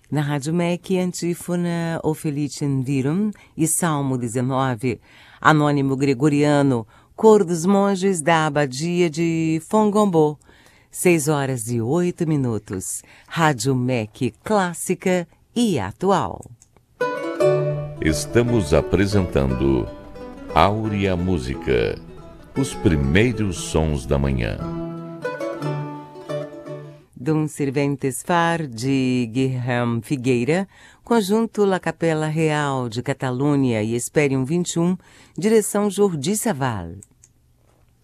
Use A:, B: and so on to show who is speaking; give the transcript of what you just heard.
A: Na Rádio MEC, Antífona O Felicem Virum e Salmo 19, Anônimo Gregoriano, Coro dos Monges da Abadia de Fongombô, 6h08. Rádio MEC clássica e atual.
B: Estamos apresentando Áurea Música, os primeiros sons da manhã.
A: Dum Serventes Far, de Guilherme Figueira, conjunto La Capella Real de Catalunha e Esperium 21, direção Jordi Savall.